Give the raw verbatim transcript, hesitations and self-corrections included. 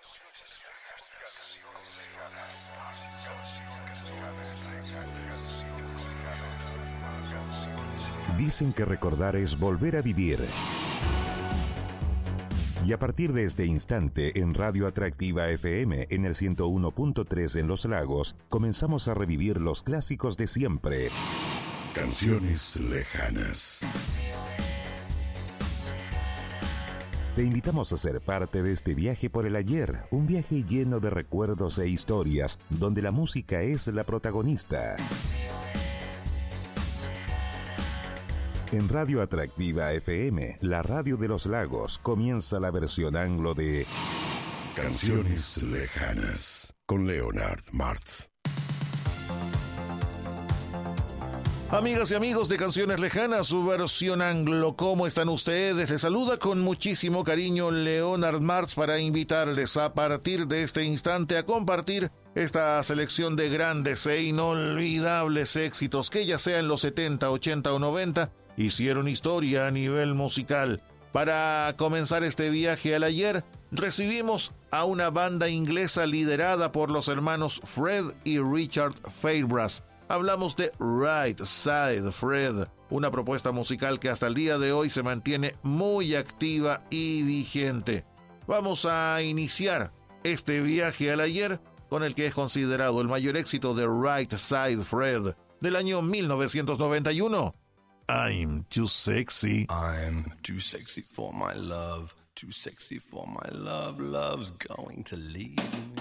Dicen que recordar es volver a vivir. Y a partir de este instante, en Radio Atractiva F M, en el ciento uno punto tres en Los Lagos, comenzamos a revivir los clásicos de siempre. Canciones lejanas. Te invitamos a ser parte de este viaje por el ayer, un viaje lleno de recuerdos e historias, donde la música es la protagonista. En Radio Atractiva F M, la radio de Los Lagos, comienza la versión anglo de Canciones lejanas, con Leonard Martz. Amigas y amigos de Canciones Lejanas, su versión anglo, ¿cómo están ustedes? Les saluda con muchísimo cariño Leonard Martz para invitarles a partir de este instante a compartir esta selección de grandes e inolvidables éxitos que ya sea en los setenta, ochenta o noventa hicieron historia a nivel musical. Para comenzar este viaje al ayer, recibimos a una banda inglesa liderada por los hermanos Fred y Richard Fairbrass. Hablamos de Right Side Fred, una propuesta musical que hasta el día de hoy se mantiene muy activa y vigente. Vamos a iniciar este viaje al ayer con el que es considerado el mayor éxito de Right Side Fred del año mil novecientos noventa y uno. I'm too sexy. I'm too sexy for my love. Too sexy for my love. Love's going to leave me.